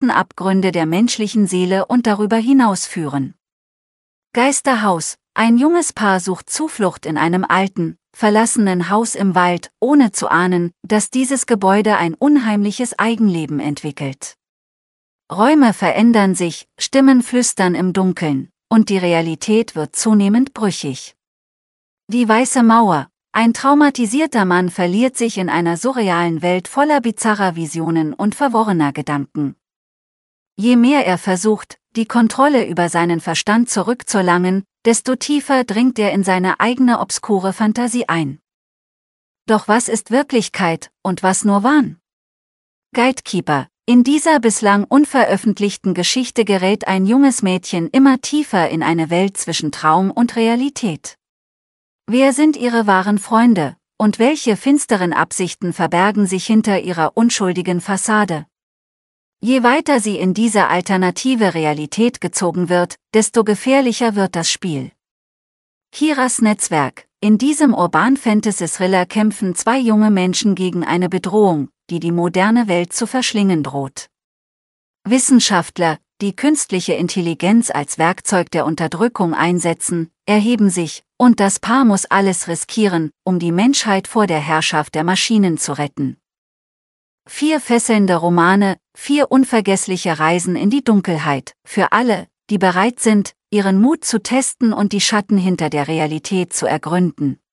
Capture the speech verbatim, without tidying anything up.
tiefen Abgründe der menschlichen Seele und darüber hinaus führen. Geisterhaus. Ein junges Paar sucht Zuflucht in einem alten, verlassenen Haus im Wald, ohne zu ahnen, dass dieses Gebäude ein unheimliches Eigenleben entwickelt. Räume verändern sich, Stimmen flüstern im Dunkeln, und die Realität wird zunehmend brüchig. Die Weiße Mauer. Ein traumatisierter Mann verliert sich in einer surrealen Welt voller bizarrer Visionen und verworrener Gedanken. Je mehr er versucht, die Kontrolle über seinen Verstand zurückzuerlangen, desto tiefer dringt er in seine eigene obskure Fantasie ein. Doch was ist Wirklichkeit und was nur Wahn? Gatekeeper. In dieser bislang unveröffentlichten Geschichte gerät ein junges Mädchen immer tiefer in eine Welt zwischen Traum und Realität. Wer sind ihre wahren Freunde, und welche finsteren Absichten verbergen sich hinter ihrer unschuldigen Fassade? Je weiter sie in diese alternative Realität gezogen wird, desto gefährlicher wird das Spiel. Kiras Netzwerk. In diesem Urban-Fantasy-Thriller kämpfen zwei junge Menschen gegen eine Bedrohung, die die moderne Welt zu verschlingen droht. Wissenschaftler, die künstliche Intelligenz als Werkzeug der Unterdrückung einsetzen, erheben sich, und das Paar muss alles riskieren, um die Menschheit vor der Herrschaft der Maschinen zu retten. Vier fesselnde Romane, vier unvergessliche Reisen in die Dunkelheit, für alle, die bereit sind, ihren Mut zu testen und die Schatten hinter der Realität zu ergründen.